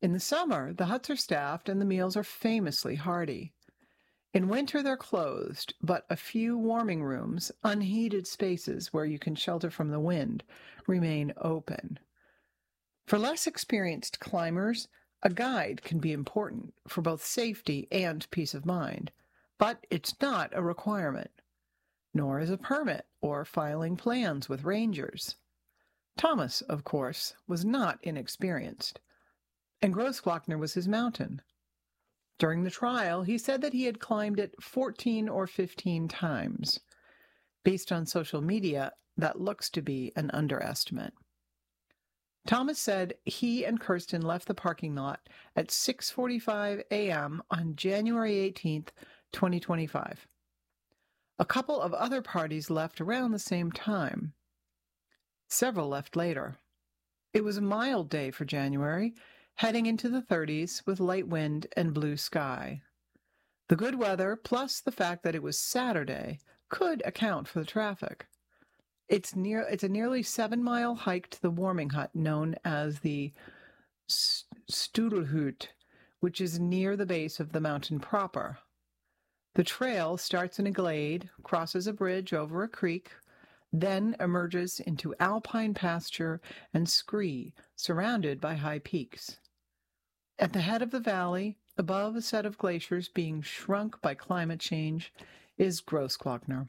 In the summer, the huts are staffed and the meals are famously hearty. In winter, they're closed, but a few warming rooms, unheated spaces where you can shelter from the wind, remain open. For less experienced climbers, a guide can be important for both safety and peace of mind, but it's not a requirement, nor is a permit or filing plans with rangers. Thomas, of course, was not inexperienced, and Grossglockner was his mountain. During the trial, he said that he had climbed it 14 or 15 times. Based on social media, that looks to be an underestimate. Thomas said he and Kirsten left the parking lot at 6:45 a.m. on January 18th, 2025. A couple of other parties left around the same time. Several left later. It was a mild day for January, heading into the 30s with light wind and blue sky. The good weather, plus the fact that it was Saturday, could account for the traffic. It's a nearly 7-mile hike to the warming hut known as the Studelhut, which is near the base of the mountain proper. The trail starts in a glade, crosses a bridge over a creek, then emerges into alpine pasture and scree surrounded by high peaks. At the head of the valley, above a set of glaciers being shrunk by climate change, is Grossglockner.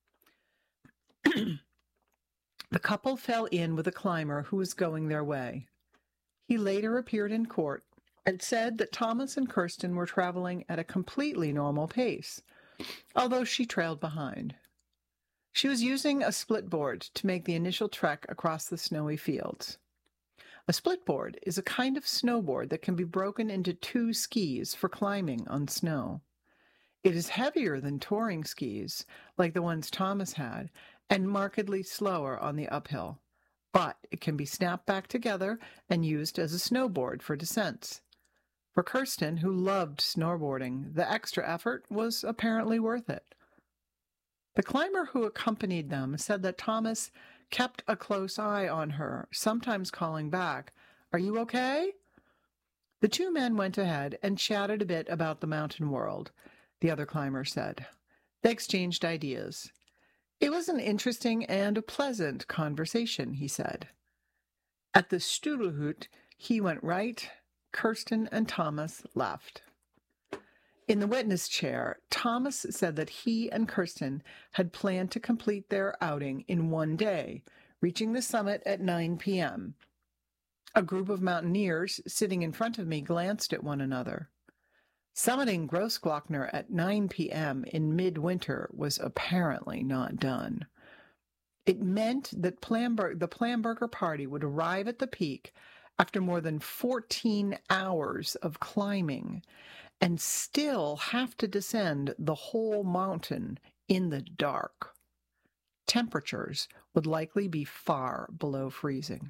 The couple fell in with a climber who was going their way. He later appeared in court and said that Thomas and Kirsten were traveling at a completely normal pace, although she trailed behind. She was using a split board to make the initial trek across the snowy fields. A split board is a kind of snowboard that can be broken into 2 skis for climbing on snow. It is heavier than touring skis, like the ones Thomas had, and markedly slower on the uphill, but it can be snapped back together and used as a snowboard for descents. For Kirsten, who loved snowboarding, the extra effort was apparently worth it. The climber who accompanied them said that Thomas kept a close eye on her, sometimes calling back, "Are you okay?" The 2 men went ahead and chatted a bit about the mountain world, the other climber said. They exchanged ideas. It was an interesting and a pleasant conversation, he said. At the Studelhut, he went right, Kirsten and Thomas left. In the witness chair, Thomas said that he and Kirsten had planned to complete their outing in one day, reaching the summit at 9 p.m. A group of mountaineers sitting in front of me glanced at one another. Summiting Grossglockner at 9 p.m. in midwinter was apparently not done. It meant that the Plamberger party would arrive at the peak after more than 14 hours of climbing and still have to descend the whole mountain in the dark. Temperatures would likely be far below freezing.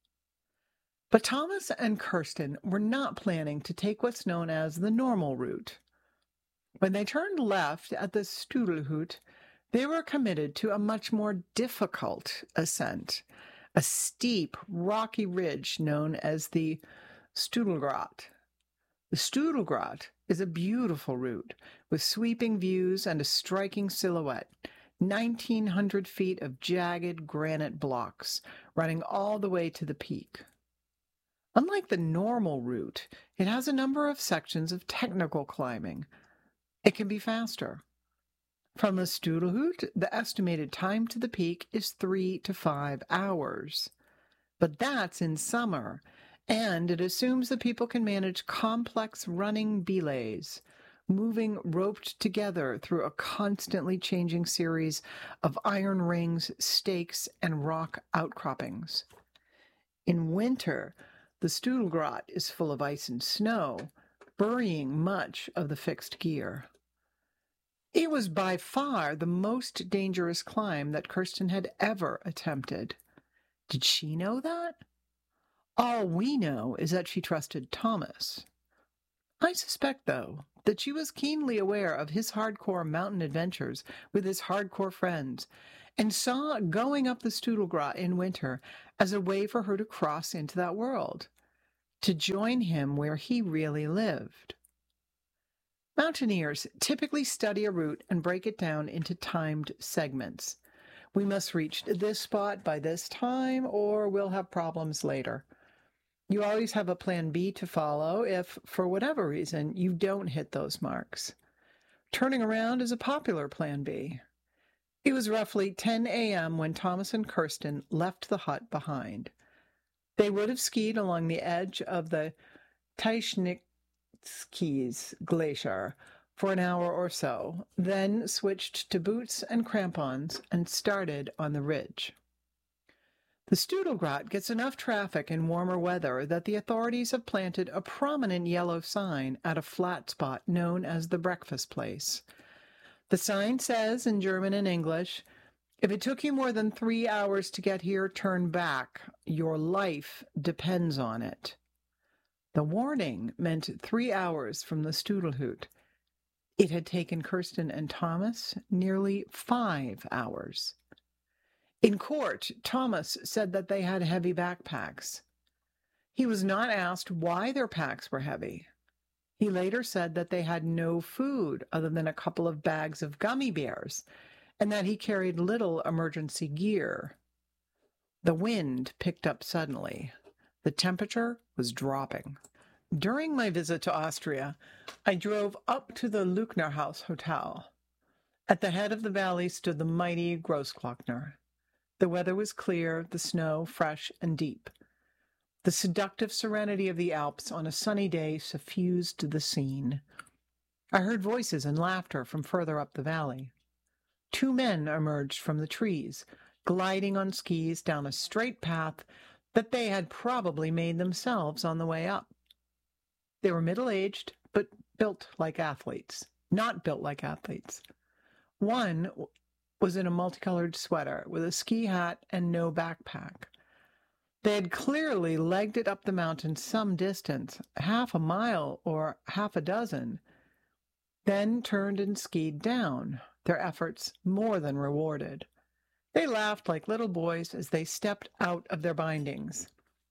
But Thomas and Kirsten were not planning to take what's known as the normal route. When they turned left at the Studelhut, they were committed to a much more difficult ascent, a steep, rocky ridge known as the Studelgrat. The Studelgrat is a beautiful route with sweeping views and a striking silhouette, 1,900 feet of jagged granite blocks running all the way to the peak. Unlike the normal route, it has a number of sections of technical climbing. It can be faster. From the Studelhut, the estimated time to the peak is 3 to 5 hours. But that's in summer, and it assumes that people can manage complex running belays, moving roped together through a constantly changing series of iron rings, stakes, and rock outcroppings. In winter, the Studelgrat is full of ice and snow, burying much of the fixed gear. It was by far the most dangerous climb that Kirsten had ever attempted. Did she know that? All we know is that she trusted Thomas. I suspect, though, that she was keenly aware of his hardcore mountain adventures with his hardcore friends, and saw going up the Studelgrat in winter as a way for her to cross into that world. to join him where he really lived. Mountaineers typically study a route and break it down into timed segments. We must reach this spot by this time, or we'll have problems later. You always have a plan B to follow if, for whatever reason, you don't hit those marks. Turning around is a popular plan B. It was roughly 10 a.m. when Thomas and Kirsten left the hut behind. They would have skied along the edge of the Taschnikskis Glacier for an hour or so, then switched to boots and crampons and started on the ridge. The Studelgrat gets enough traffic in warmer weather that the authorities have planted a prominent yellow sign at a flat spot known as the Breakfast Place. The sign says in German and English, "If it took you more than 3 hours to get here, turn back. Your life depends on it." The warning meant 3 hours from the Studelhut. It had taken Kirsten and Thomas nearly 5 hours. In court, Thomas said that they had heavy backpacks. He was not asked why their packs were heavy. He later said that they had no food other than a couple of bags of gummy bears, and that he carried little emergency gear. The wind picked up suddenly. The temperature was dropping. During my visit to Austria, I drove up to the Lucknerhaus Hotel. At the head of the valley stood the mighty Großglockner. The weather was clear, the snow fresh and deep. The seductive serenity of the Alps on a sunny day suffused the scene. I heard voices and laughter from further up the valley. 2 men emerged from the trees, gliding on skis down a straight path that they had probably made themselves on the way up. They were middle-aged, but built like athletes. Not built like athletes. One was in a multicolored sweater with a ski hat and no backpack. They had clearly legged it up the mountain some distance, half a mile or half a dozen, then turned and skied down, their efforts more than rewarded. They laughed like little boys as they stepped out of their bindings.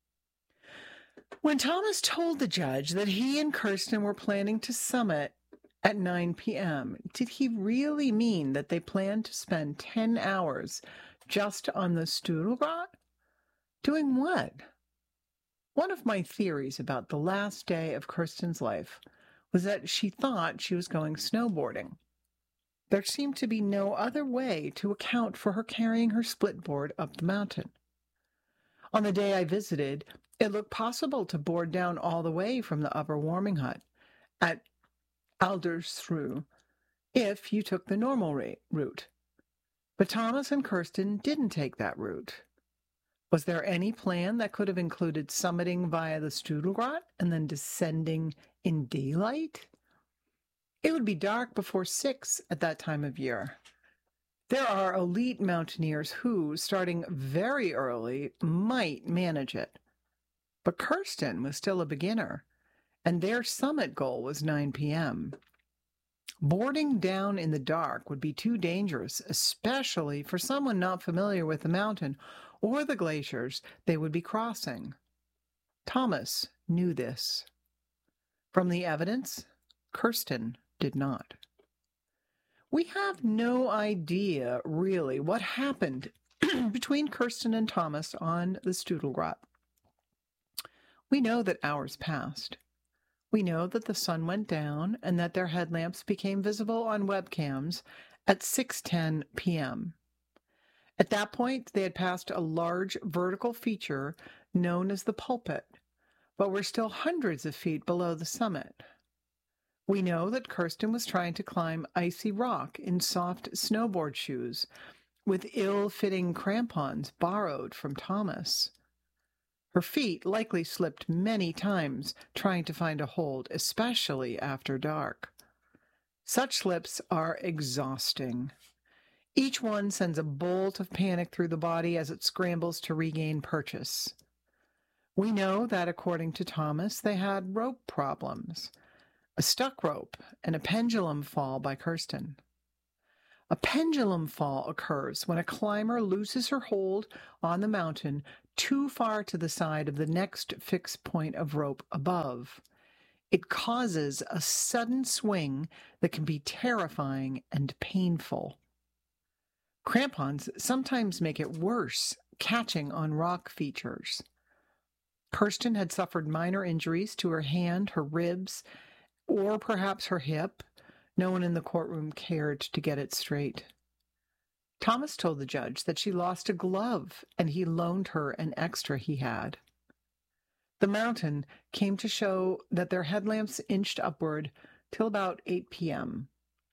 When Thomas told the judge that he and Kirsten were planning to summit at 9 p.m., did he really mean that they planned to spend 10 hours just on the Studelgrat? Doing what? One of my theories about the last day of Kirsten's life was that she thought she was going snowboarding. There seemed to be no other way to account for her carrying her splitboard up the mountain. On the day I visited, it looked possible to board down all the way from the upper warming hut at Aldersruh if you took the normal route. But Thomas and Kirsten didn't take that route. Was there any plan that could have included summiting via the Studelgrat and then descending in daylight? It would be dark before 6 at that time of year. There are elite mountaineers who, starting very early, might manage it. But Kirsten was still a beginner, and their summit goal was 9 p.m. Boarding down in the dark would be too dangerous, especially for someone not familiar with the mountain or the glaciers they would be crossing. Thomas knew this. From the evidence, Kirsten did not. We have no idea, really, what happened between Kirsten and Thomas on the Studelgrat. We know that hours passed. We know that the sun went down and that their headlamps became visible on webcams at 6:10 p.m. At that point, they had passed a large vertical feature known as the pulpit, but were still hundreds of feet below the summit. We know that Kirsten was trying to climb icy rock in soft snowboard shoes with ill-fitting crampons borrowed from Thomas. Her feet likely slipped many times trying to find a hold, especially after dark. Such slips are exhausting. Each one sends a bolt of panic through the body as it scrambles to regain purchase. We know that, according to Thomas, they had rope problems. A stuck rope and a pendulum fall by Kirsten. A pendulum fall occurs when a climber loses her hold on the mountain too far to the side of the next fixed point of rope above. It causes a sudden swing that can be terrifying and painful. Crampons sometimes make it worse, catching on rock features. Kirsten had suffered minor injuries to her hand, her ribs, or perhaps her hip. No one in the courtroom cared to get it straight. Thomas told the judge that she lost a glove, and he loaned her an extra he had. The mountain came to show that their headlamps inched upward till about 8 p.m.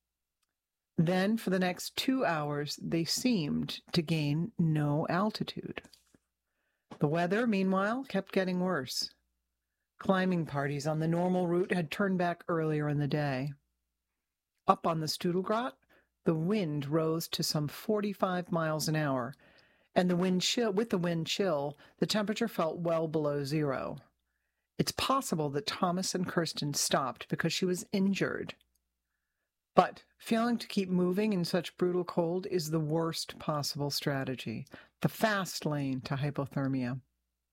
Then, for the next 2 hours, they seemed to gain no altitude. The weather, meanwhile, kept getting worse. Climbing parties on the normal route had turned back earlier in the day. Up on the Studelgrat, the wind rose to some 45 miles an hour, and with the wind chill, the temperature felt well below zero. It's possible that Thomas and Kirsten stopped because she was injured. But failing to keep moving in such brutal cold is the worst possible strategy, the fast lane to hypothermia.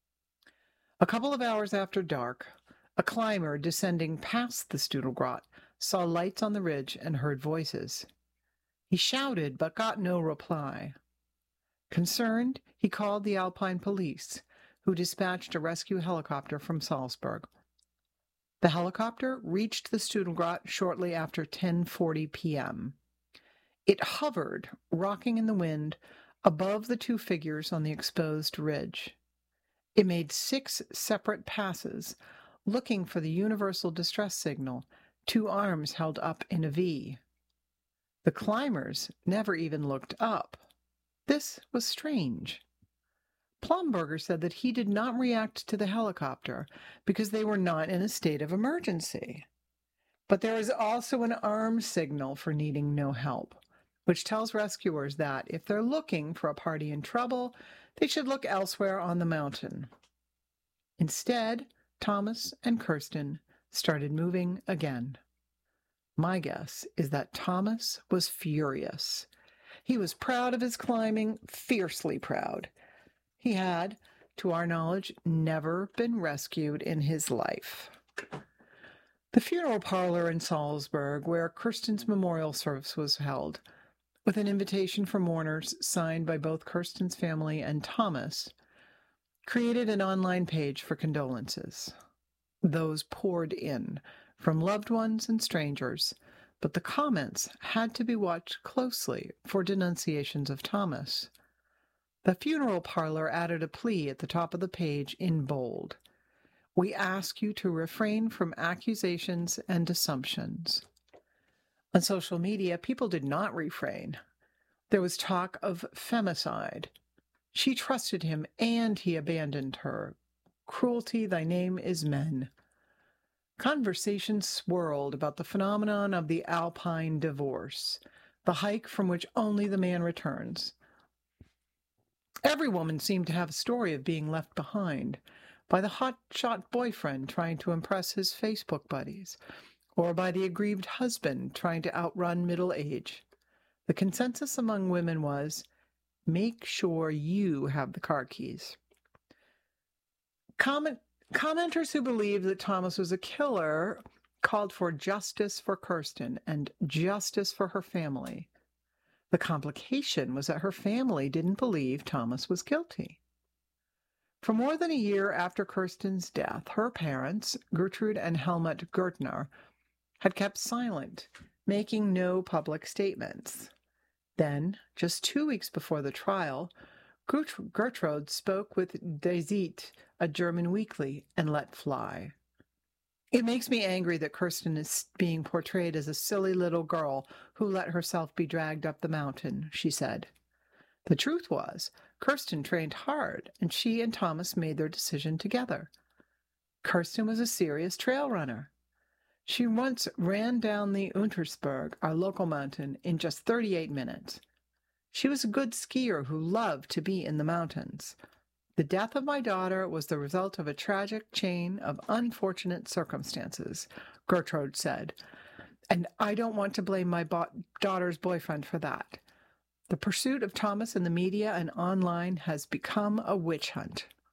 A couple of hours after dark, a climber descending past the Studelgrat saw lights on the ridge and heard voices. He shouted but got no reply. Concerned, he called the Alpine police, who dispatched a rescue helicopter from Salzburg. The helicopter reached the Studelgrat shortly after 10:40 p.m. It hovered, rocking in the wind, above the two figures on the exposed ridge. It made 6 separate passes, looking for the universal distress signal, 2 arms held up in a V. The climbers never even looked up. This was strange. Plomberger said that he did not react to the helicopter because they were not in a state of emergency. But there is also an arm signal for needing no help, which tells rescuers that if they're looking for a party in trouble, they should look elsewhere on the mountain. Instead, Thomas and Kirsten started moving again. My guess is that Thomas was furious. He was proud of his climbing, fiercely proud. He had, to our knowledge, never been rescued in his life. The funeral parlor in Salzburg, where Kirsten's memorial service was held, with an invitation for mourners signed by both Kirsten's family and Thomas, created an online page for condolences. Those poured in from loved ones and strangers, but the comments had to be watched closely for denunciations of Thomas. The funeral parlor added a plea at the top of the page in bold. We ask you to refrain from accusations and assumptions. On social media, people did not refrain. There was talk of femicide. She trusted him and he abandoned her. Cruelty, thy name is men. Conversation swirled about the phenomenon of the Alpine divorce, the hike from which only the man returns. Every woman seemed to have a story of being left behind by the hotshot boyfriend trying to impress his Facebook buddies, or by the aggrieved husband trying to outrun middle age. The consensus among women was, make sure you have the car keys. Commenters who believed that Thomas was a killer called for justice for Kirsten and justice for her family. The complication was that her family didn't believe Thomas was guilty. For more than a year after Kirsten's death, her parents, Gertrude and Helmut Gertner, had kept silent, making no public statements. Then, just 2 weeks before the trial, Gertrude spoke with Die Zeit, a German weekly, and let fly. It makes me angry that Kirsten is being portrayed as a silly little girl who let herself be dragged up the mountain, she said. The truth was, Kirsten trained hard, and she and Thomas made their decision together. Kirsten was a serious trail runner. She once ran down the Untersberg, our local mountain, in just 38 minutes. She was a good skier who loved to be in the mountains. The death of my daughter was the result of a tragic chain of unfortunate circumstances, Gertrude said, and I don't want to blame my daughter's boyfriend for that. The pursuit of Thomas in the media and online has become a witch hunt.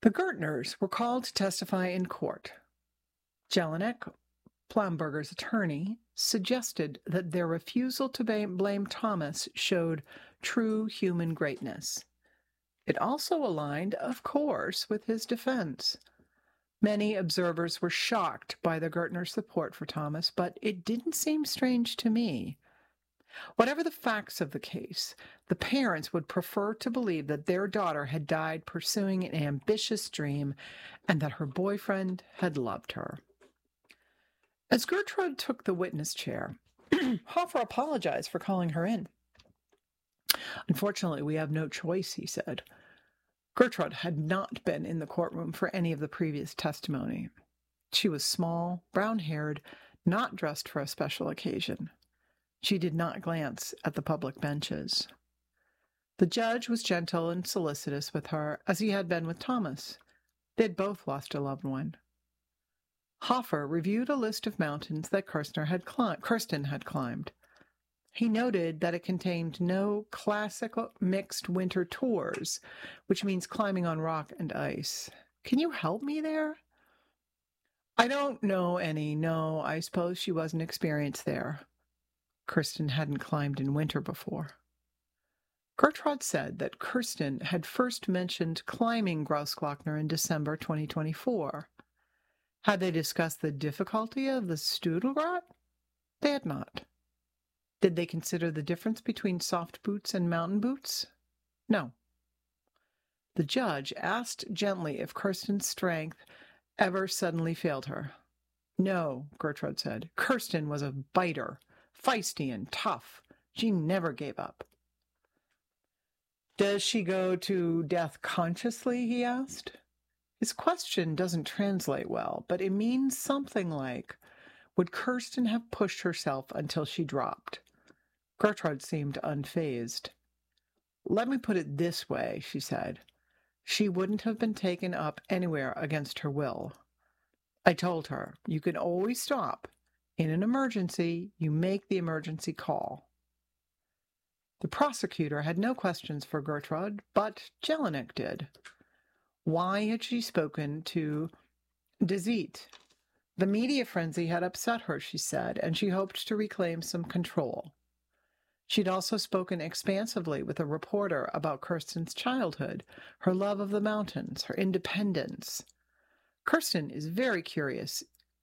The Gertners were called to testify in court. Jelinek, Plomberger's attorney, suggested that their refusal to blame Thomas showed true human greatness. It also aligned, of course, with his defense. Many observers were shocked by the Gertner support for Thomas, but it didn't seem strange to me. Whatever the facts of the case, the parents would prefer to believe that their daughter had died pursuing an ambitious dream and that her boyfriend had loved her. As Gertrude took the witness chair, Hoffer apologized for calling her in. "Unfortunately, we have no choice," he said. Gertrude had not been in the courtroom for any of the previous testimony. She was small, brown-haired, not dressed for a special occasion. She did not glance at the public benches. The judge was gentle and solicitous with her, as he had been with Thomas. They had both lost a loved one. Hoffer reviewed a list of mountains that Kirsten had climbed. He noted that it contained no classic mixed winter tours, which means climbing on rock and ice. "Can you help me there?" "I don't know any. No, I suppose she wasn't experienced there." Kirsten hadn't climbed in winter before. Gertrude said that Kirsten had first mentioned climbing Grossglockner in December 2024. Had they discussed the difficulty of the Studelgrat? They had not. Did they consider the difference between soft boots and mountain boots? No. The judge asked gently if Kirsten's strength ever suddenly failed her. "No," Gertrude said. "Kirsten was a biter, feisty and tough. She never gave up." "Does she go to death consciously?" he asked. His question doesn't translate well, but it means something like, would Kirsten have pushed herself until she dropped? Gertrude seemed unfazed. "Let me put it this way," she said. "She wouldn't have been taken up anywhere against her will. I told her, you can always stop. In an emergency, you make the emergency call." The prosecutor had no questions for Gertrude, but Jelinek did. Why had she spoken to Dezit? The media frenzy had upset her, she said, and she hoped to reclaim some control. She'd also spoken expansively with a reporter about Kirsten's childhood, her love of the mountains, her independence. Kirsten was very curious,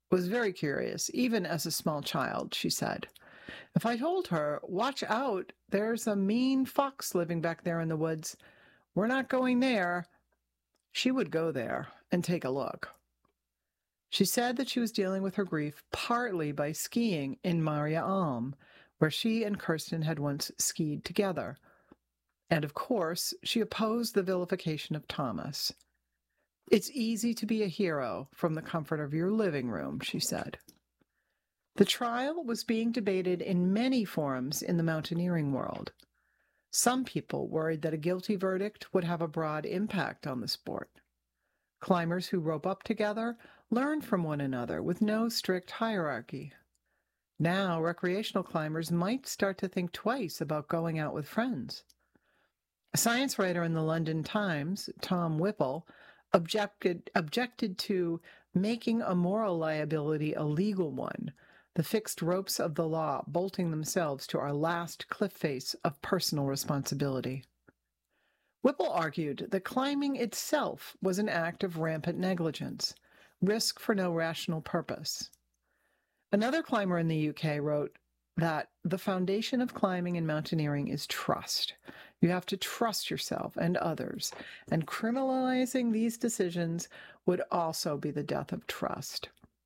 even as a small child, she said. "If I told her, 'Watch out, there's a mean fox living back there in the woods. We're not going there,' she would go there and take a look." She said that she was dealing with her grief partly by skiing in Maria Alm, where she and Kirsten had once skied together. And, of course, she opposed the vilification of Thomas. "It's easy to be a hero from the comfort of your living room," she said. The trial was being debated in many forums in the mountaineering world. Some people worried that a guilty verdict would have a broad impact on the sport. Climbers who rope up together learn from one another with no strict hierarchy. Now, recreational climbers might start to think twice about going out with friends. A science writer in the London Times, Tom Whipple, objected to making a moral liability a legal one, the fixed ropes of the law bolting themselves to our last cliff face of personal responsibility. Whipple argued that climbing itself was an act of rampant negligence, risk for no rational purpose. Another climber in the UK wrote that the foundation of climbing and mountaineering is trust. You have to trust yourself and others, and criminalizing these decisions would also be the death of trust.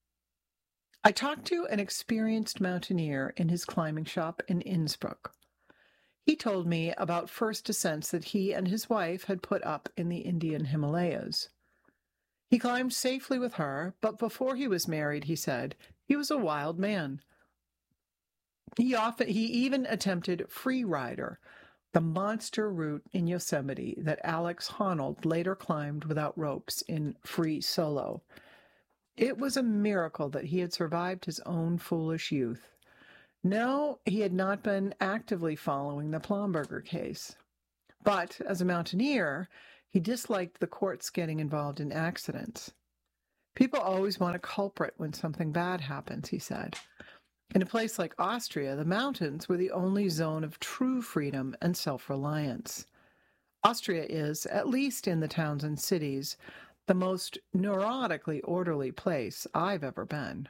I talked to an experienced mountaineer in his climbing shop in Innsbruck. He told me about first ascents that he and his wife had put up in the Indian Himalayas. He climbed safely with her, but before he was married, he said, he was a wild man. He even attempted Free Rider, the monster route in Yosemite that Alex Honnold later climbed without ropes in Free Solo. It was a miracle that he had survived his own foolish youth. No, he had not been actively following the Plomberger case. But as a mountaineer, He disliked the courts getting involved in accidents. People always want a culprit when something bad happens, he said. In a place like Austria, the mountains were the only zone of true freedom and self-reliance. Austria is, at least in the towns and cities, the most neurotically orderly place I've ever been.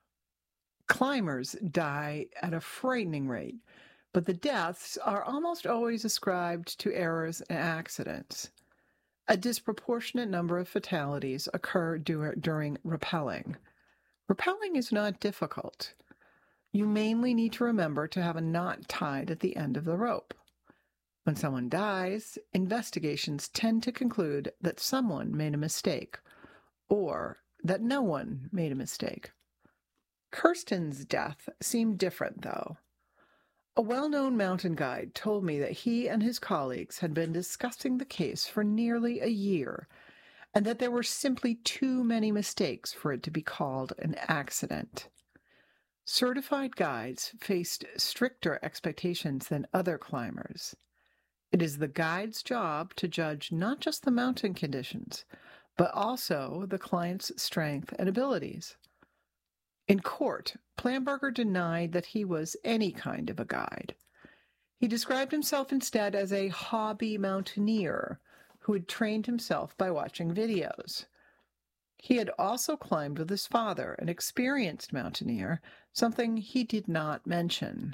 Climbers die at a frightening rate, but the deaths are almost always ascribed to errors and accidents. A disproportionate number of fatalities occur during rappelling. Rappelling is not difficult. You mainly need to remember to have a knot tied at the end of the rope. When someone dies, investigations tend to conclude that someone made a mistake, or that no one made a mistake. Kirsten's death seemed different, though. A well-known mountain guide told me that he and his colleagues had been discussing the case for nearly a year, and that there were simply too many mistakes for it to be called an accident. Certified guides faced stricter expectations than other climbers. It is the guide's job to judge not just the mountain conditions, but also the client's strength and abilities. In court, Plamberger denied that he was any kind of a guide. He described himself instead as a hobby mountaineer who had trained himself by watching videos. He had also climbed with his father, an experienced mountaineer, something he did not mention.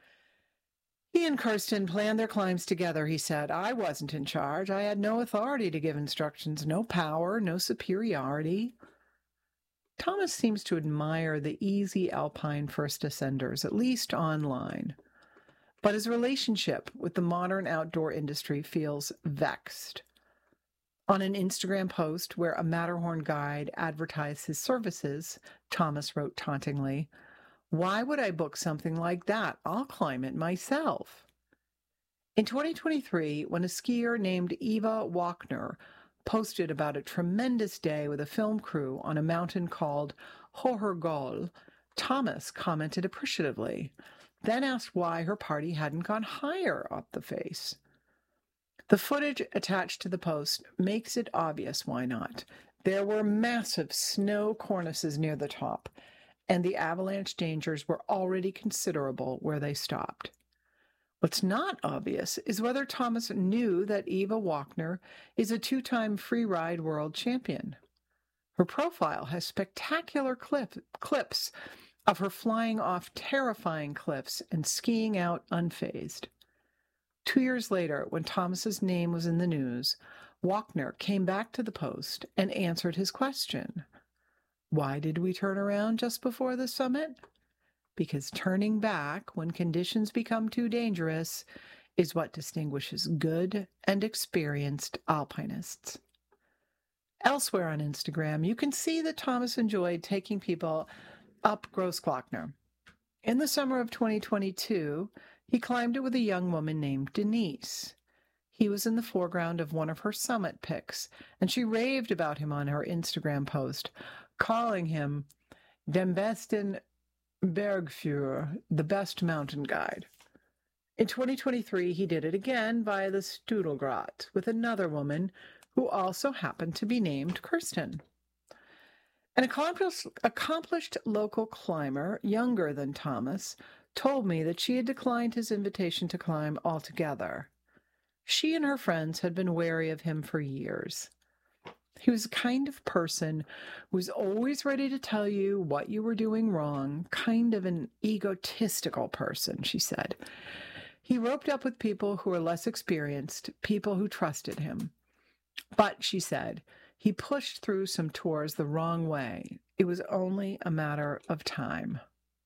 He and Kirsten planned their climbs together, he said. I wasn't in charge. I had no authority to give instructions, no power, no superiority. Thomas seems to admire the easy alpine first ascenders, at least online. But his relationship with the modern outdoor industry feels vexed. On an Instagram post where a Matterhorn guide advertised his services, Thomas wrote tauntingly, "Why would I book something like that? I'll climb it myself." In 2023, when a skier named Eva Wagner posted about a tremendous day with a film crew on a mountain called Hohergol, Thomas commented appreciatively, then asked why her party hadn't gone higher up the face. The footage attached to the post makes it obvious why not. There were massive snow cornices near the top, and the avalanche dangers were already considerable where they stopped. What's not obvious is whether Thomas knew that Eva Wagner is a two-time freeride world champion. Her profile has spectacular clips of her flying off terrifying cliffs and skiing out unfazed. 2 years later, when Thomas's name was in the news, Wagner came back to the post and answered his question. Why did we turn around just before the summit? Because turning back when conditions become too dangerous is what distinguishes good and experienced alpinists. Elsewhere on Instagram, you can see that Thomas enjoyed taking people up Grossglockner. In the summer of 2022, he climbed it with a young woman named Denise. He was in the foreground of one of her summit pics, and she raved about him on her Instagram post, calling him "dem besten Bergführer," the best mountain guide. In 2023, he did it again via the Studelgrat with another woman who also happened to be named Kirsten. An accomplished local climber, younger than Thomas, told me that she had declined his invitation to climb altogether. She and her friends had been wary of him for years. He was the kind of person who was always ready to tell you what you were doing wrong, kind of an egotistical person, she said. He roped up with people who were less experienced, people who trusted him. But, she said, he pushed through some tours the wrong way. It was only a matter of time.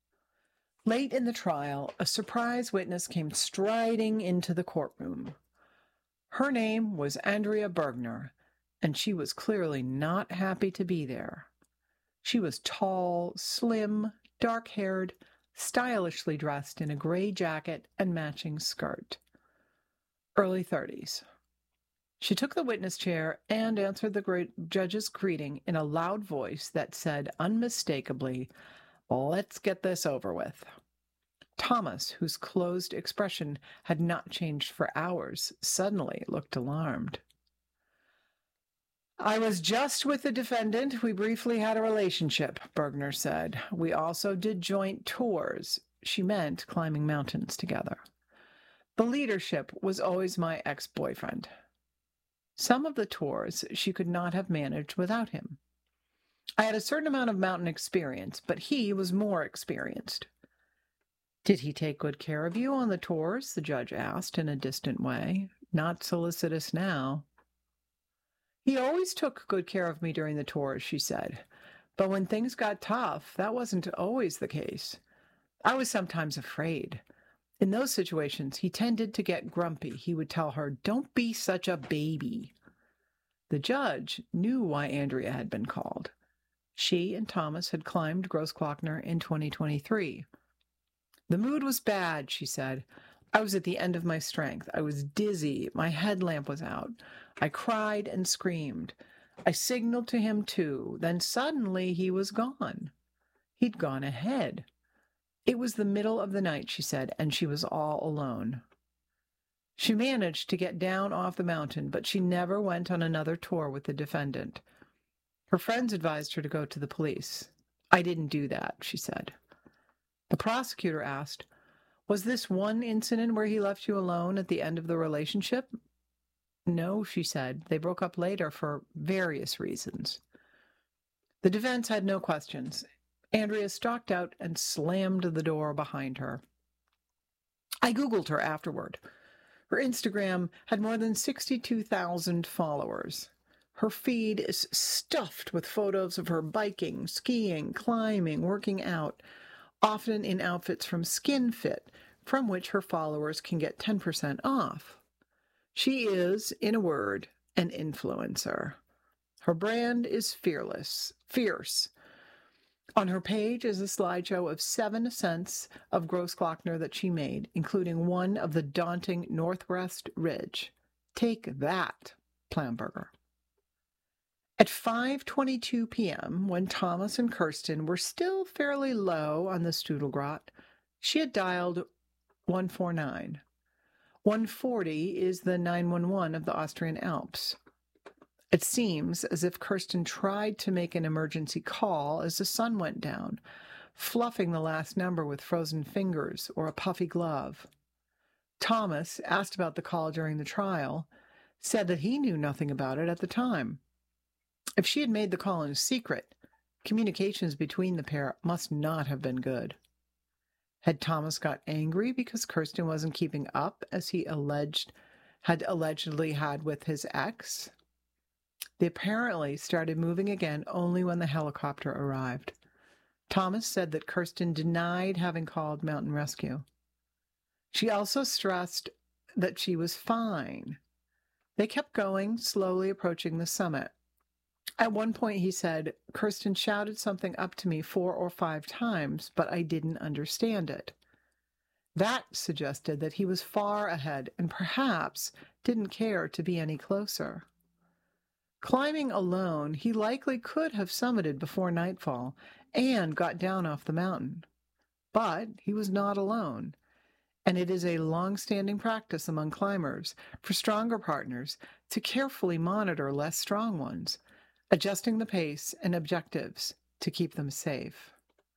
Late in the trial, a surprise witness came striding into the courtroom. Her name was Andrea Bergner, and she was clearly not happy to be there. She was tall, slim, dark-haired, stylishly dressed in a gray jacket and matching skirt. Early 30s. She took the witness chair and answered the great judge's greeting in a loud voice that said unmistakably, "Let's get this over with." Thomas, whose closed expression had not changed for hours, suddenly looked alarmed. I was just with the defendant. We briefly had a relationship, Bergner said. We also did joint tours. She meant climbing mountains together. The leadership was always my ex-boyfriend. Some of the tours she could not have managed without him. I had a certain amount of mountain experience, but he was more experienced. Did he take good care of you on the tours? The judge asked in a distant way. Not solicitous now. He always took good care of me during the tours, she said. But when things got tough, that wasn't always the case. I was sometimes afraid. In those situations, he tended to get grumpy. He would tell her, "Don't be such a baby." The judge knew why Andrea had been called. She and Thomas had climbed Großglockner in 2023. The mood was bad, she said. I was at the end of my strength. I was dizzy. My headlamp was out. I cried and screamed. I signaled to him too. Then suddenly he was gone. He'd gone ahead. It was the middle of the night, she said, and she was all alone. She managed to get down off the mountain, but she never went on another tour with the defendant. Her friends advised her to go to the police. I didn't do that, she said. The prosecutor asked, was this one incident where he left you alone at the end of the relationship? No, she said. They broke up later for various reasons. The defense had no questions. Andrea stalked out and slammed the door behind her. I Googled her afterward. Her Instagram had more than 62,000 followers. Her feed is stuffed with photos of her biking, skiing, climbing, working out, often in outfits from SkinFit, from which her followers can get 10% off. She is, in a word, an influencer. Her brand is fierce. On her page is a slideshow of 7 ascents of Großglockner that she made, including one of the daunting Northwest Ridge. Take that, Plamberger. At 5:22 p.m., when Thomas and Kirsten were still fairly low on the Studelgrat, she had dialed 149. 140 is the 911 of the Austrian Alps. It seems as if Kirsten tried to make an emergency call as the sun went down, fluffing the last number with frozen fingers or a puffy glove. Thomas, asked about the call during the trial, said that he knew nothing about it at the time. If she had made the call in secret, communications between the pair must not have been good. Had Thomas got angry because Kirsten wasn't keeping up as he allegedly had with his ex? They apparently started moving again only when the helicopter arrived. Thomas said that Kirsten denied having called Mountain Rescue. She also stressed that she was fine. They kept going, slowly approaching the summit. At one point, he said, Kirsten shouted something up to me 4 or 5 times, but I didn't understand it. That suggested that he was far ahead and perhaps didn't care to be any closer. Climbing alone, he likely could have summited before nightfall and got down off the mountain. But he was not alone, and it is a long-standing practice among climbers for stronger partners to carefully monitor less strong ones, adjusting the pace and objectives to keep them safe.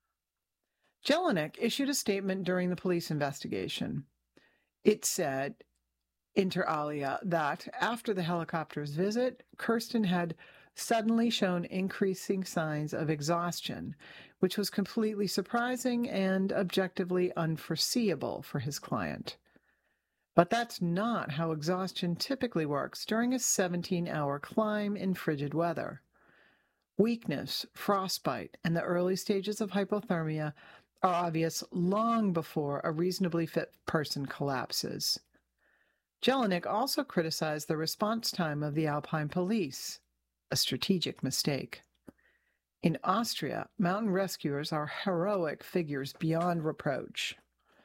Jelinek issued a statement during the police investigation. It said, inter alia, that after the helicopter's visit, Kirsten had suddenly shown increasing signs of exhaustion, which was completely surprising and objectively unforeseeable for his client. But that's not how exhaustion typically works during a 17-hour climb in frigid weather. Weakness, frostbite, and the early stages of hypothermia are obvious long before a reasonably fit person collapses. Jelinek also criticized the response time of the Alpine police, a strategic mistake. In Austria, mountain rescuers are heroic figures beyond reproach.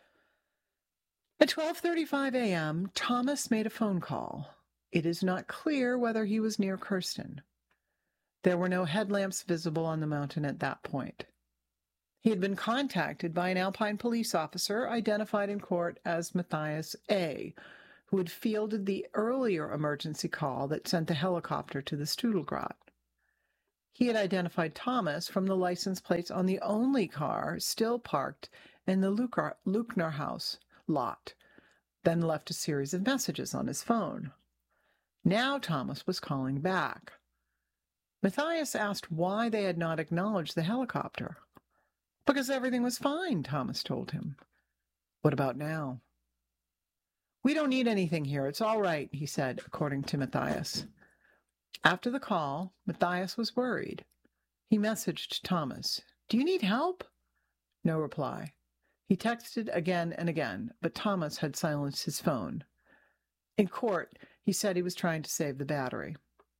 At 12:35 a.m., Thomas made a phone call. It is not clear whether he was near Kirsten. There were no headlamps visible on the mountain at that point. He had been contacted by an Alpine police officer identified in court as Matthias A., who had fielded the earlier emergency call that sent the helicopter to the Stuttgart. He had identified Thomas from the license plates on the only car still parked in the Luckner house lot, then left a series of messages on his phone. Now Thomas was calling back. Matthias asked why they had not acknowledged the helicopter. Because everything was fine, Thomas told him. What about now? We don't need anything here. It's all right, he said, according to Matthias. After the call, Matthias was worried. He messaged Thomas, "Do you need help?" No reply. He texted again and again, but Thomas had silenced his phone. In court, he said he was trying to save the battery.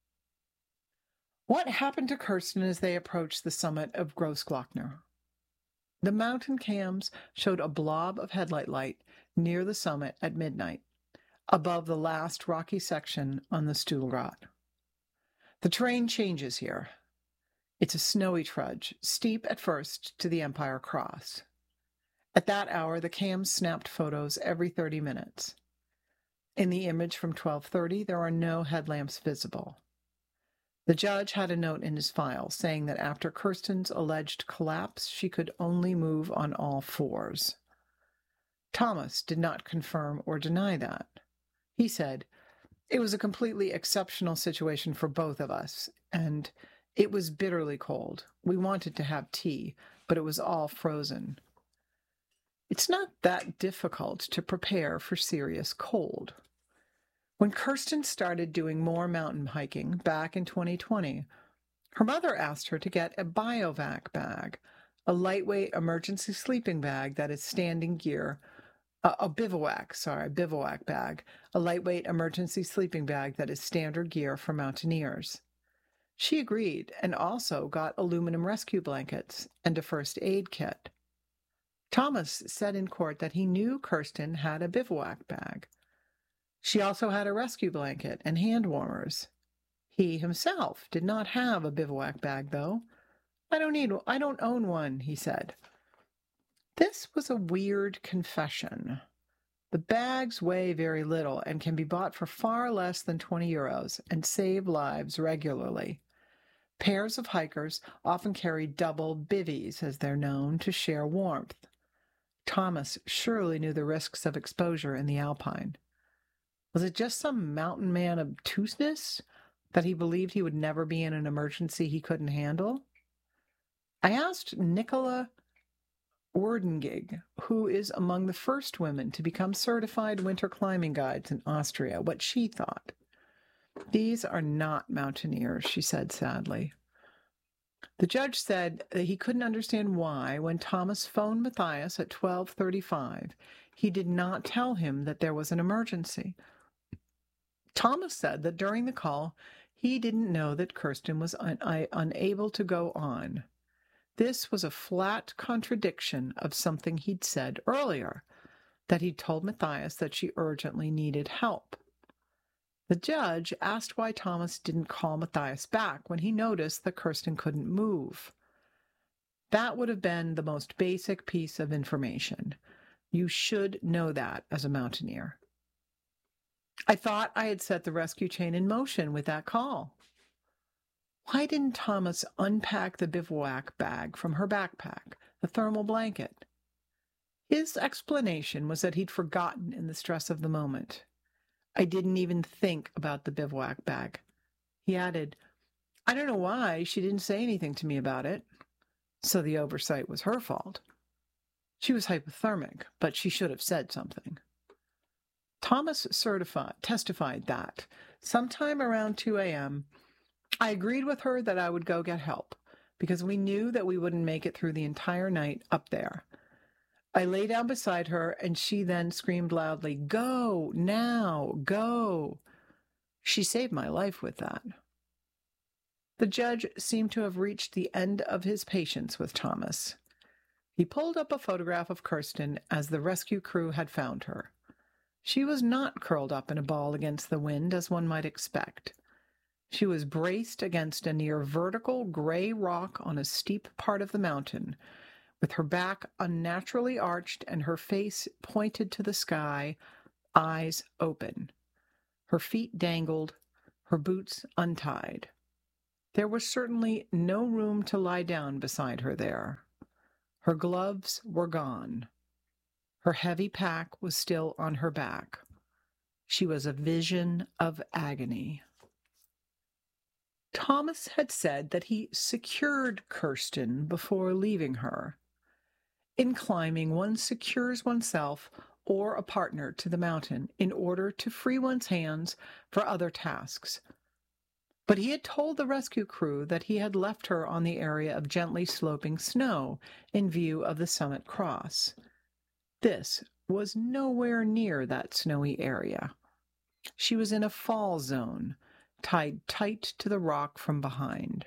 What happened to Kirsten as they approached the summit of Großglockner? The mountain cams showed a blob of headlight light near the summit at midnight, above the last rocky section on the Stuhlgrat. The terrain changes here. It's a snowy trudge, steep at first to the Empire Cross. At that hour, the cams snapped photos every 30 minutes. In the image from 12:30, there are no headlamps visible. The judge had a note in his file saying that after Kirsten's alleged collapse, she could only move on all fours. Thomas did not confirm or deny that. He said, "It was a completely exceptional situation for both of us, and it was bitterly cold. We wanted to have tea, but it was all frozen." It's not that difficult to prepare for serious cold. When Kirsten started doing more mountain hiking back in 2020, her mother asked her to get a BioVac bag, a lightweight emergency sleeping bag that is standing gear, a bivouac bag, a lightweight emergency sleeping bag that is standard gear for mountaineers. She agreed and also got aluminum rescue blankets and a first aid kit. Thomas said in court that he knew Kirsten had a bivouac bag. She also had a rescue blanket and hand warmers. He himself did not have a bivouac bag, though. I don't own one, he said. This was a weird confession. The bags weigh very little and can be bought for far less than 20 euros and save lives regularly. Pairs of hikers often carry double bivvies, as they're known, to share warmth. Thomas surely knew the risks of exposure in the Alpine. Was it just some mountain man obtuseness that he believed he would never be in an emergency he couldn't handle? I asked Nicola Werdengig, who is among the first women to become certified winter climbing guides in Austria, what she thought. "These are not mountaineers," she said sadly. The judge said that he couldn't understand why, when Thomas phoned Matthias at 12:35, he did not tell him that there was an emergency. Thomas said that during the call, he didn't know that Kirsten was unable to go on. This was a flat contradiction of something he'd said earlier, that he'd told Matthias that she urgently needed help. The judge asked why Thomas didn't call Matthias back when he noticed that Kirsten couldn't move. That would have been the most basic piece of information. You should know that as a mountaineer. I thought I had set the rescue chain in motion with that call. Why didn't Thomas unpack the bivouac bag from her backpack, the thermal blanket? His explanation was that he'd forgotten in the stress of the moment. I didn't even think about the bivouac bag. He added, "I don't know why she didn't say anything to me about it." So the oversight was her fault. She was hypothermic, but she should have said something. Thomas testified that sometime around 2 a.m., I agreed with her that I would go get help because we knew that we wouldn't make it through the entire night up there. I lay down beside her, and she then screamed loudly, "Go, now, go." She saved my life with that. The judge seemed to have reached the end of his patience with Thomas. He pulled up a photograph of Kirsten as the rescue crew had found her. She was not curled up in a ball against the wind, as one might expect. She was braced against a near vertical gray rock on a steep part of the mountain, with her back unnaturally arched and her face pointed to the sky, eyes open. Her feet dangled, her boots untied. There was certainly no room to lie down beside her there. Her gloves were gone. Her heavy pack was still on her back. She was a vision of agony. Thomas had said that he secured Kirsten before leaving her. In climbing, one secures oneself or a partner to the mountain in order to free one's hands for other tasks. But he had told the rescue crew that he had left her on the area of gently sloping snow in view of the summit cross. This was nowhere near that snowy area. She was in a fall zone, tied tight to the rock from behind.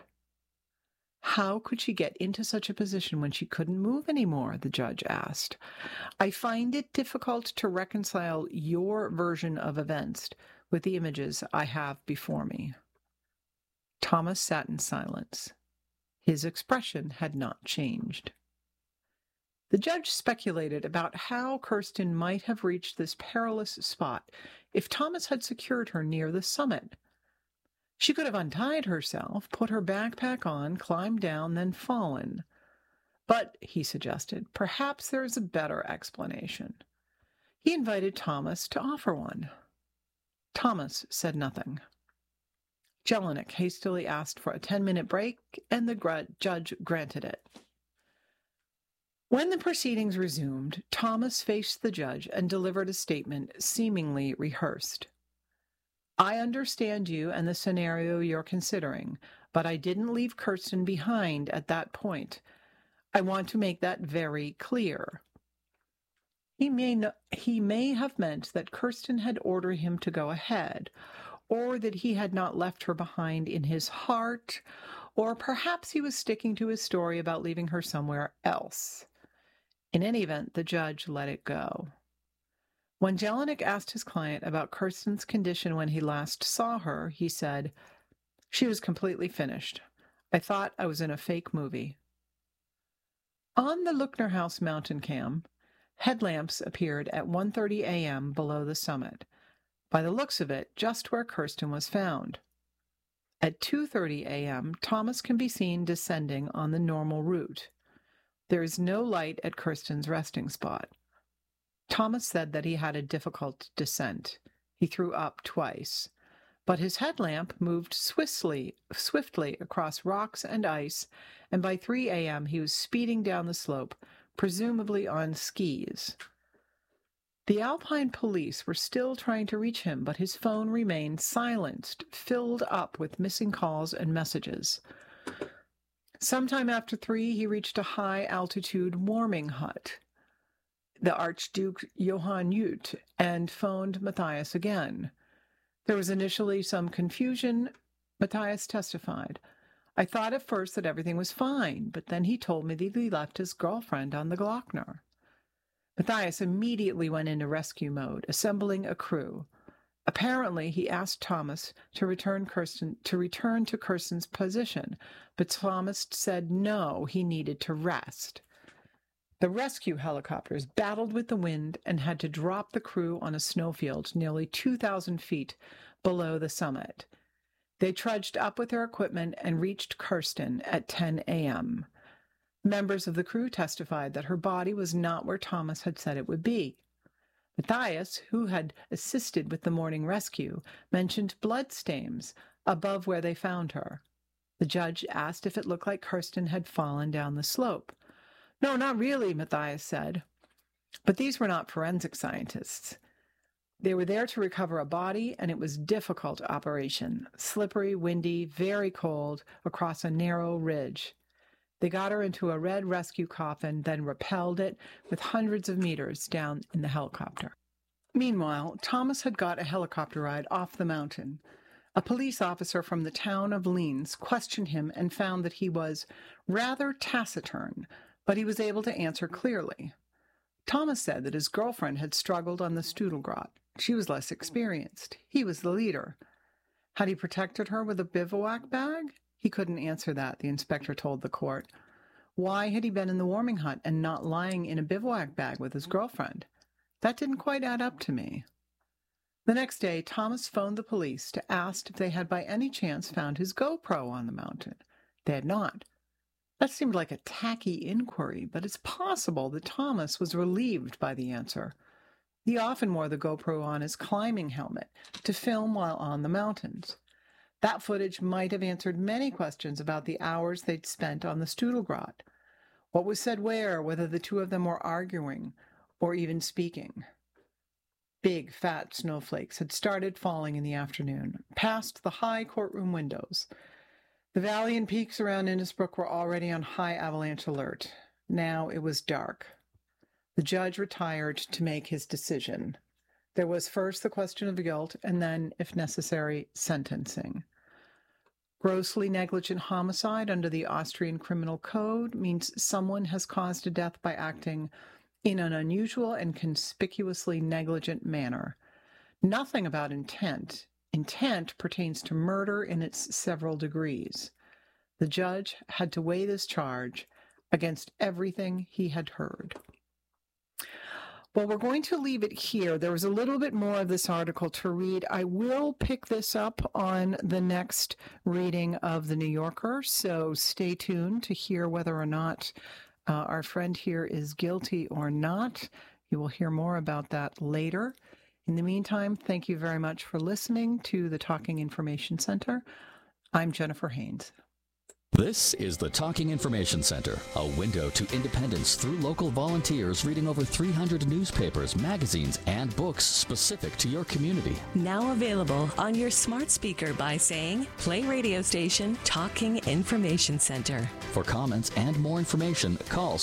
How could she get into such a position when she couldn't move anymore? The judge asked. I find it difficult to reconcile your version of events with the images I have before me. Thomas sat in silence. His expression had not changed. The judge speculated about how Kirsten might have reached this perilous spot if Thomas had secured her near the summit. She could have untied herself, put her backpack on, climbed down, then fallen. But, he suggested, perhaps there is a better explanation. He invited Thomas to offer one. Thomas said nothing. Jelinek hastily asked for a 10-minute break, and the judge granted it. When the proceedings resumed, Thomas faced the judge and delivered a statement seemingly rehearsed. I understand you and the scenario you're considering, but I didn't leave Kirsten behind at that point. I want to make that very clear. He may have meant that Kirsten had ordered him to go ahead, or that he had not left her behind in his heart, or perhaps he was sticking to his story about leaving her somewhere else. In any event, the judge let it go. When Jelinek asked his client about Kirsten's condition when he last saw her, he said, "She was completely finished. I thought I was in a fake movie." On the Luckner House mountain cam, headlamps appeared at 1:30 a.m. below the summit. By the looks of it, just where Kirsten was found. At 2:30 a.m., Thomas can be seen descending on the normal route. There is no light at Kirsten's resting spot. Thomas said that he had a difficult descent. He threw up twice. But his headlamp moved swiftly across rocks and ice, and by 3 a.m. he was speeding down the slope, presumably on skis. The Alpine police were still trying to reach him, but his phone remained silenced, filled up with missing calls and messages. Sometime after 3, he reached a high-altitude warming hut, the Archduke Johann Ute, and phoned Matthias again. There was initially some confusion. Matthias testified. I thought at first that everything was fine, but then he told me that he left his girlfriend on the Glockner. Matthias immediately went into rescue mode, assembling a crew. Apparently, he asked Thomas to return to Kirsten's position, but Thomas said no, he needed to rest. The rescue helicopters battled with the wind and had to drop the crew on a snowfield nearly 2,000 feet below the summit. They trudged up with their equipment and reached Kirsten at 10 a.m. Members of the crew testified that her body was not where Thomas had said it would be. Matthias, who had assisted with the morning rescue, mentioned bloodstains above where they found her. The judge asked if it looked like Kirsten had fallen down the slope. No, not really, Matthias said. But these were not forensic scientists. They were there to recover a body, and it was a difficult operation. Slippery, windy, very cold, across a narrow ridge. They got her into a red rescue coffin, then rappelled it with hundreds of meters down in the helicopter. Meanwhile, Thomas had got a helicopter ride off the mountain. A police officer from the town of Leens questioned him and found that he was rather taciturn, but he was able to answer clearly. Thomas said that his girlfriend had struggled on the Studelgrot. She was less experienced. He was the leader. Had he protected her with a bivouac bag? He couldn't answer that, the inspector told the court. Why had he been in the warming hut and not lying in a bivouac bag with his girlfriend? That didn't quite add up to me. The next day, Thomas phoned the police to ask if they had by any chance found his GoPro on the mountain. They had not. That seemed like a tacky inquiry, but it's possible that Thomas was relieved by the answer. He often wore the GoPro on his climbing helmet to film while on the mountains. That footage might have answered many questions about the hours they'd spent on the Studelgrat. What was said where, whether the two of them were arguing or even speaking. Big, fat snowflakes had started falling in the afternoon, past the high courtroom windows. The valley and peaks around Innisbrook were already on high avalanche alert. Now it was dark. The judge retired to make his decision. There was first the question of guilt, and then, if necessary, sentencing. Grossly negligent homicide under the Austrian Criminal Code means someone has caused a death by acting in an unusual and conspicuously negligent manner. Nothing about intent. Intent pertains to murder in its several degrees. The judge had to weigh this charge against everything he had heard. Well, we're going to leave it here. There was a little bit more of this article to read. I will pick this up on the next reading of The New Yorker, so stay tuned to hear whether or not our friend here is guilty or not. You will hear more about that later. In the meantime, thank you very much for listening to the Talking Information Center. I'm Jennifer Haynes. This is the Talking Information Center, a window to independence through local volunteers reading over 300 newspapers, magazines, and books specific to your community. Now available on your smart speaker by saying, play radio station Talking Information Center. For comments and more information, call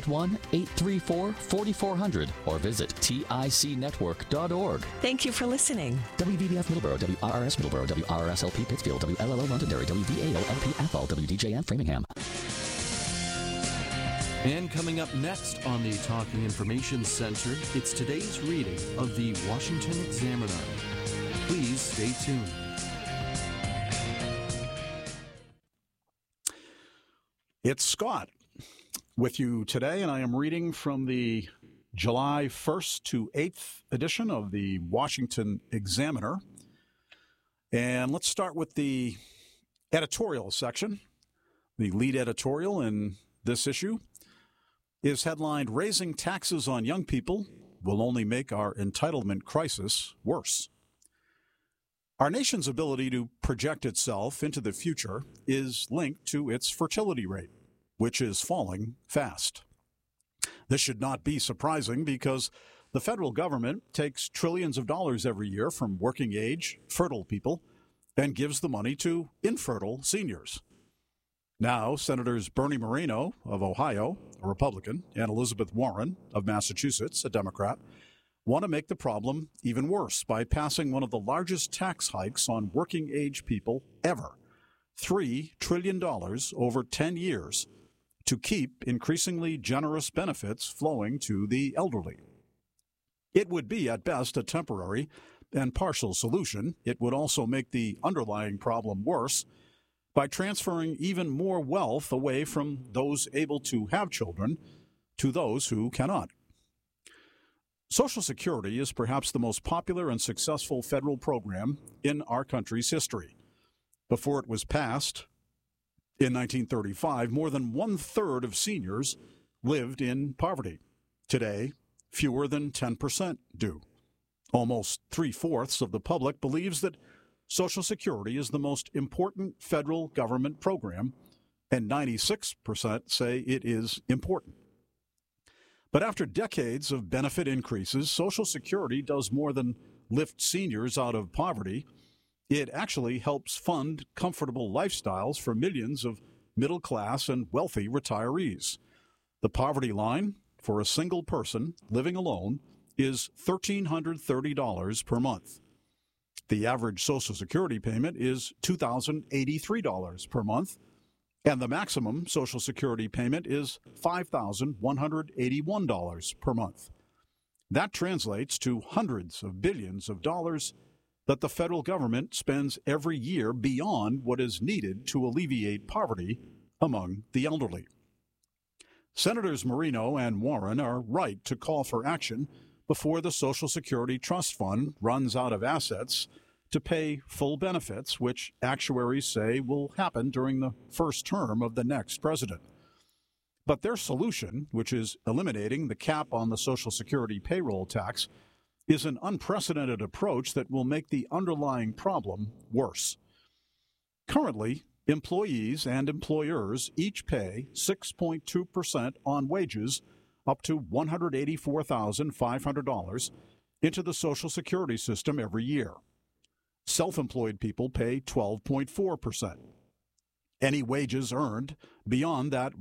781-834-4400 or visit ticnetwork.org. Thank you for listening. WVBF Middleborough, WRRS Middleborough, WRSLP Pittsfield, WLLO Londonderry, WVAO-LP Athol, WDJN Framingham. And coming up next on the Talking Information Center, it's today's reading of the Washington Examiner. Please stay tuned. It's Scott with you today, and I am reading from the July 1st to 8th edition of the Washington Examiner. And let's start with the editorial section. The lead editorial in this issue is headlined, "Raising Taxes on Young People Will Only Make Our Entitlement Crisis Worse." Our nation's ability to project itself into the future is linked to its fertility rate, which is falling fast. This should not be surprising because the federal government takes trillions of dollars every year from working-age, fertile people and gives the money to infertile seniors. Now, Senators Bernie Moreno of Ohio, a Republican, and Elizabeth Warren of Massachusetts, a Democrat, want to make the problem even worse by passing one of the largest tax hikes on working-age people ever, $3 trillion over 10 years, to keep increasingly generous benefits flowing to the elderly. It would be, at best, a temporary and partial solution. It would also make the underlying problem worse by transferring even more wealth away from those able to have children to those who cannot. Social Security is perhaps the most popular and successful federal program in our country's history. Before it was passed in 1935, more than one-third of seniors lived in poverty. Today, fewer than 10% do. Almost three-fourths of the public believes that Social Security is the most important federal government program, and 96% say it is important. But after decades of benefit increases, Social Security does more than lift seniors out of poverty. It actually helps fund comfortable lifestyles for millions of middle-class and wealthy retirees. The poverty line for a single person living alone is $1,330 per month. The average Social Security payment is $2,083 per month, and the maximum Social Security payment is $5,181 per month. That translates to hundreds of billions of dollars that the federal government spends every year beyond what is needed to alleviate poverty among the elderly. Senators Moreno and Warren are right to call for action before the Social Security Trust Fund runs out of assets to pay full benefits, which actuaries say will happen during the first term of the next president. But their solution, which is eliminating the cap on the Social Security payroll tax, is an unprecedented approach that will make the underlying problem worse. Currently, employees and employers each pay 6.2% on wages up to $184,500 into the Social Security system every year. Self-employed people pay 12.4%. Any wages earned beyond that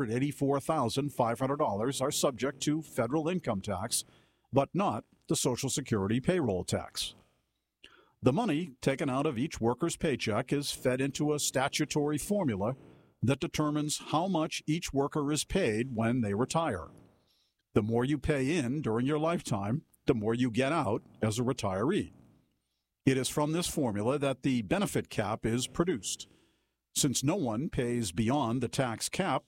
$184,500 are subject to federal income tax, but not the Social Security payroll tax. The money taken out of each worker's paycheck is fed into a statutory formula that determines how much each worker is paid when they retire. The more you pay in during your lifetime, the more you get out as a retiree. It is from this formula that the benefit cap is produced. Since no one pays beyond the tax cap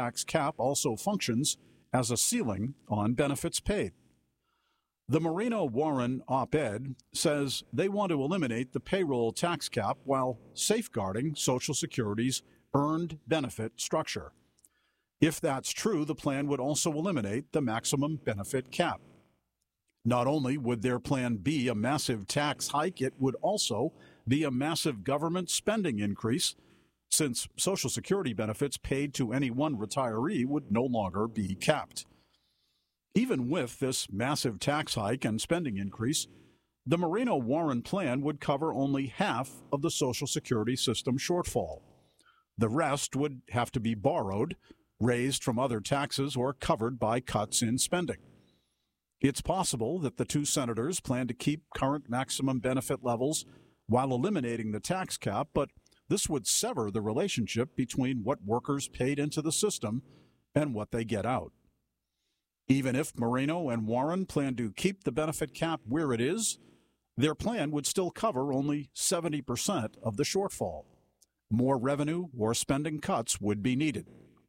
also functions as a ceiling on benefits paid. The Moreno-Warren op-ed says they want to eliminate the payroll tax cap while safeguarding Social Security's earned benefit structure. If that's true, the plan would also eliminate the maximum benefit cap. Not only would their plan be a massive tax hike, it would also be a massive government spending increase, since Social Security benefits paid to any one retiree would no longer be capped. Even with this massive tax hike and spending increase, the Moreno-Warren plan would cover only half of the Social Security system shortfall. The rest would have to be borrowed, raised from other taxes, or covered by cuts in spending. It's possible that the two senators plan to keep current maximum benefit levels while eliminating the tax cap, but this would sever the relationship between what workers paid into the system and what they get out. Even if Moreno and Warren plan to keep the benefit cap where it is, their plan would still cover only 70% of the shortfall. More revenue or spending cuts would be needed.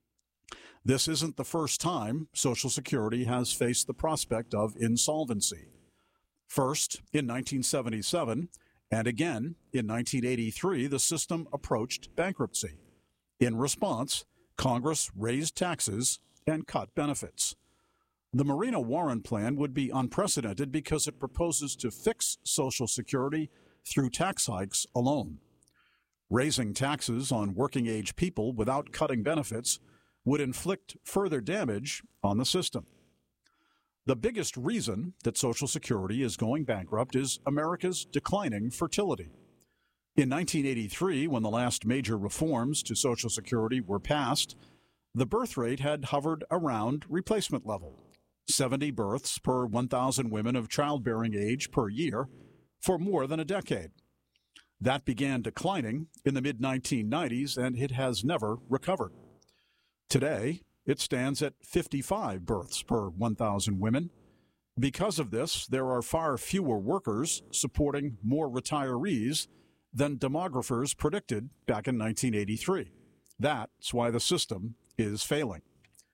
This isn't the first time Social Security has faced the prospect of insolvency. First, in 1977, and again in 1983, the system approached bankruptcy. In response, Congress raised taxes and cut benefits. The Moreno-Warren plan would be unprecedented because it proposes to fix Social Security through tax hikes alone. Raising taxes on working-age people without cutting benefits would inflict further damage on the system. The biggest reason that Social Security is going bankrupt is America's declining fertility. In 1983, when the last major reforms to Social Security were passed, the birth rate had hovered around replacement level, 70 births per 1,000 women of childbearing age per year for more than a decade. That began declining in the mid-1990s, and it has never recovered. Today, it stands at 55 births per 1,000 women. Because of this, there are far fewer workers supporting more retirees than demographers predicted back in 1983. That's why the system is failing.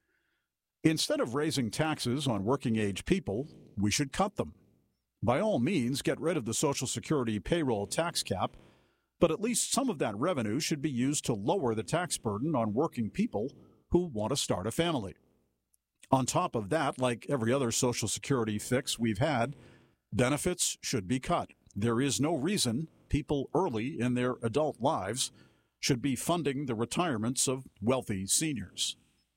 Instead of raising taxes on working-age people, we should cut them. By all means, get rid of the Social Security payroll tax cap, but at least some of that revenue should be used to lower the tax burden on working people who want to start a family. On top of that, like every other Social Security fix we've had, benefits should be cut. There is no reason people early in their adult lives should be funding the retirements of wealthy seniors.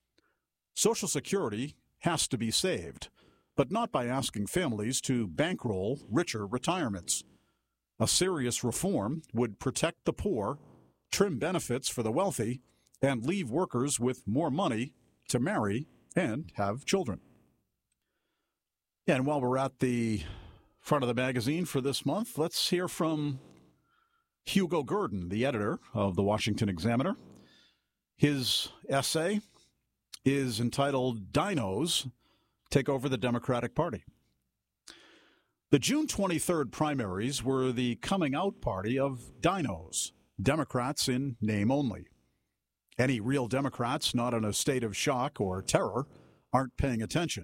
Social Security has to be saved, but not by asking families to bankroll richer retirements. A serious reform would protect the poor, trim benefits for the wealthy, and leave workers with more money to marry and have children. And while we're at the front of the magazine for this month, let's hear from Hugo Gurdon, the editor of the Washington Examiner. His essay is entitled "Dinos Take Over the Democratic Party." The June 23rd primaries were the coming out party of dinos, Democrats in name only. Any real Democrats not in a state of shock or terror aren't paying attention.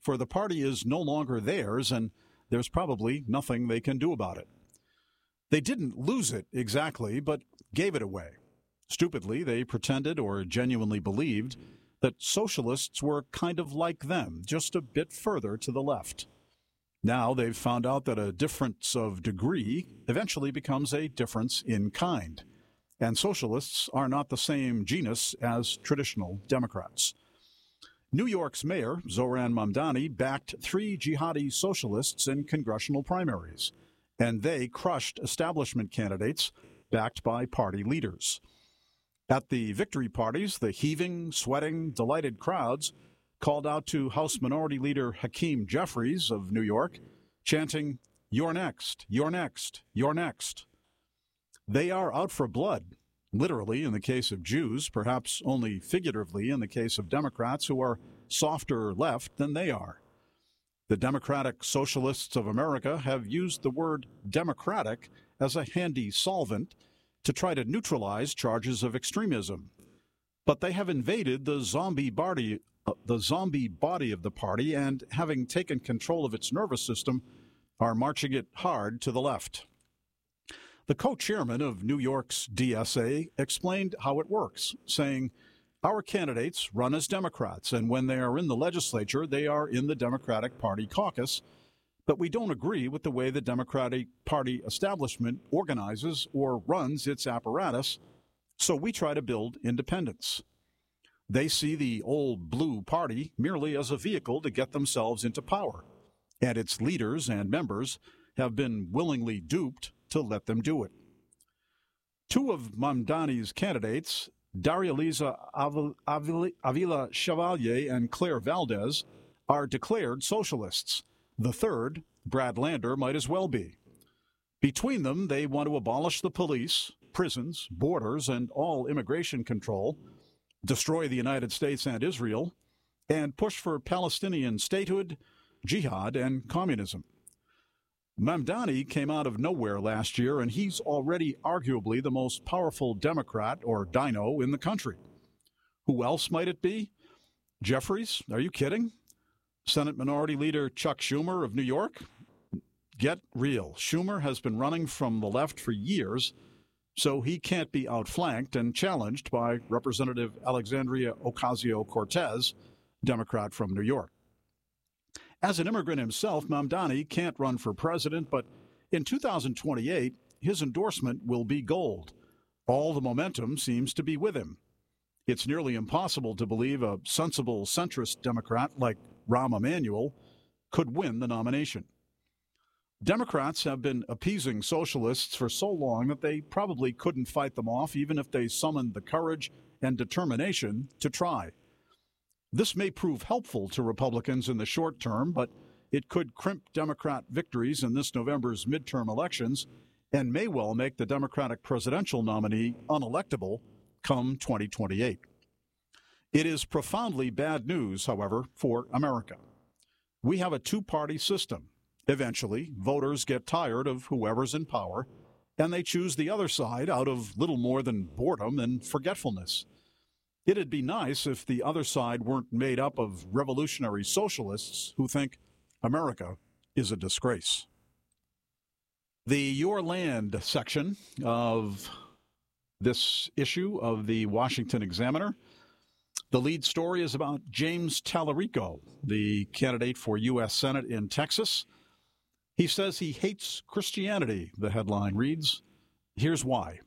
for the party is no longer theirs, and there's probably nothing they can do about it. They didn't lose it exactly, but gave it away. Stupidly, they pretended or genuinely believed that socialists were kind of like them, just a bit further to the left. Now they've found out that a difference of degree eventually becomes a difference in kind, and socialists are not the same genus as traditional Democrats. New York's mayor, Zohran Mamdani, backed 3 jihadi socialists in congressional primaries, and they crushed establishment candidates backed by party leaders. At the victory parties, the heaving, sweating, delighted crowds called out to House Minority Leader Hakeem Jeffries of New York, chanting, "You're next, you're next, you're next." They are out for blood, literally in the case of Jews, perhaps only figuratively in the case of Democrats who are softer left than they are. The Democratic Socialists of America have used the word democratic as a handy solvent to try to neutralize charges of extremism. But they have invaded the zombie body of the party, and having taken control of its nervous system, are marching it hard to the left. The co-chairman of New York's DSA explained how it works, saying, "Our candidates run as Democrats, and when they are in the legislature, they are in the Democratic Party caucus, but we don't agree with the way the Democratic Party establishment organizes or runs its apparatus, so we try to build independence." They see the old blue party merely as a vehicle to get themselves into power, and its leaders and members have been willingly duped to let them do it. 2 of Mamdani's candidates, Daria-Liza Avila Chevalier and Claire Valdez, are declared socialists. The third, Brad Lander, might as well be. Between them, they want to abolish the police, prisons, borders, and all immigration control, destroy the United States and Israel, and push for Palestinian statehood, jihad, and communism. Mamdani came out of nowhere last year, and he's already arguably the most powerful Democrat, or dino, in the country. Who else might it be? Jeffries? Are you kidding? Senate Minority Leader Chuck Schumer of New York? Get real. Schumer has been running from the left for years, so he can't be outflanked and challenged by Representative Alexandria Ocasio-Cortez, Democrat from New York. As an immigrant himself, Mamdani can't run for president, but in 2028, his endorsement will be gold. All the momentum seems to be with him. It's nearly impossible to believe a sensible centrist Democrat like Rahm Emanuel could win the nomination. Democrats have been appeasing socialists for so long that they probably couldn't fight them off even if they summoned the courage and determination to try. This may prove helpful to Republicans in the short term, but it could crimp Democrat victories in this November's midterm elections and may well make the Democratic presidential nominee unelectable come 2028. It is profoundly bad news, however, for America. We have a 2-party system. Eventually, voters get tired of whoever's in power, and they choose the other side out of little more than boredom and forgetfulness. It'd be nice if the other side weren't made up of revolutionary socialists who think America is a disgrace. The Your Land section of this issue of the Washington Examiner, the lead story is about James Tallarico, the candidate for U.S. Senate in Texas. He says he hates Christianity, the headline reads. Here's why.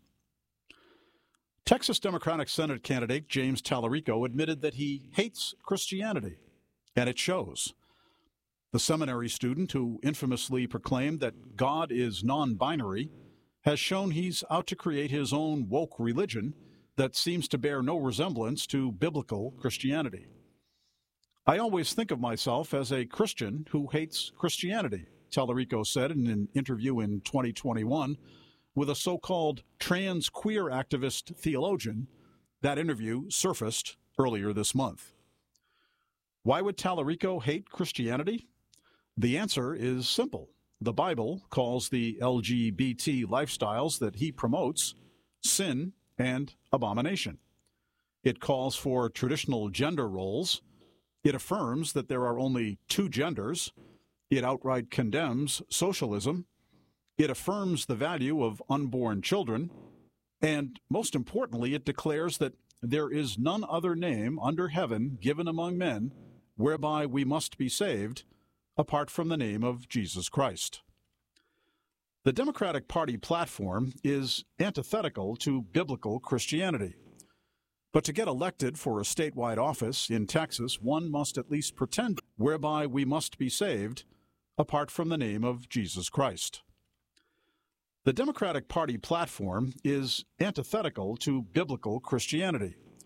Texas Democratic Senate candidate James Tallarico admitted that he hates Christianity, and it shows. The seminary student who infamously proclaimed that God is non-binary has shown he's out to create his own woke religion that seems to bear no resemblance to biblical Christianity. I always think of myself as a Christian who hates Christianity, Tallarico said in an interview in 2021 with a so-called trans queer activist theologian. That interview surfaced earlier this month. Why would Tallarico hate Christianity? The answer is simple. The Bible calls the LGBT lifestyles that he promotes sin and abomination. It calls for traditional gender roles, It affirms that there are only two genders. It outright condemns socialism. It affirms the value of unborn children. And most importantly, it declares that there is none other name under heaven given among men whereby we must be saved, apart from the name of Jesus Christ. The Democratic Party platform is antithetical to biblical Christianity. But to get elected for a statewide office in Texas, one must at least pretend whereby we must be saved, apart from the name of Jesus Christ. The Democratic Party platform is antithetical to biblical Christianity.